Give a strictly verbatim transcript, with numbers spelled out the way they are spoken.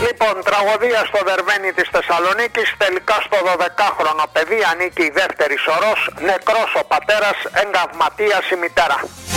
Λοιπόν, τραγωδία στο Δερβένι της Θεσσαλονίκης. Τελικά στο δωδεκάχρονο παιδί ανήκει η δεύτερη σωρός. Νεκρός ο πατέρας, εγκαυματίας η μητέρα.